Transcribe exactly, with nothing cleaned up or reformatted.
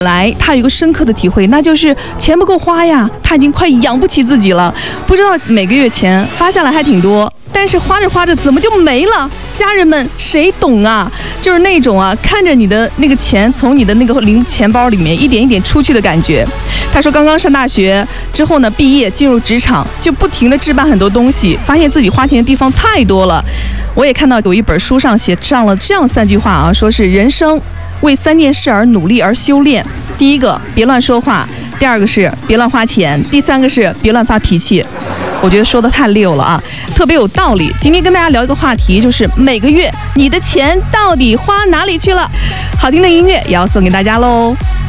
来他有一个深刻的体会，那就是钱不够花呀，他已经快养不起自己了。不知道每个月钱发下来还挺多，但是花着花着怎么就没了？家人们谁懂啊？就是那种啊，看着你的那个钱从你的那个零钱包里面一点一点出去的感觉。他说刚刚上大学之后呢，毕业进入职场，就不停地置办很多东西，发现自己花钱的地方太多了。我也看到有一本书上写上了这样三句话啊，说是人生为三件事而努力而修炼。第一个，别乱说话；第二个是别乱花钱；第三个是别乱发脾气。我觉得说的太溜了啊，特别有道理。今天跟大家聊一个话题，就是每个月你的钱到底花哪里去了？好听的音乐也要送给大家喽。